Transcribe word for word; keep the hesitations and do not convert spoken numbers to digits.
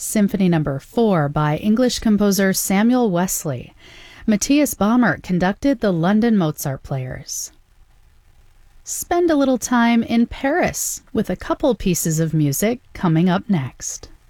Symphony Number four by English composer Samuel Wesley. Matthias Baumert conducted the London Mozart Players. Spend a little time in Paris with a couple pieces of music coming up next.